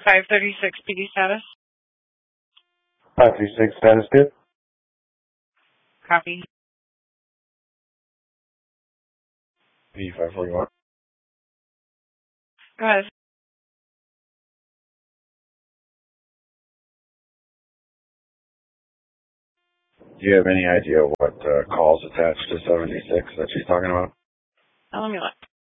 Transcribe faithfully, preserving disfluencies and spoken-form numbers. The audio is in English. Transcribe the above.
five thirty-six P D status. five thirty-six status good. Copy. P five forty-one. Go ahead. Do you have any idea what uh, calls attached to seventy-six that she's talking about? Now let me look.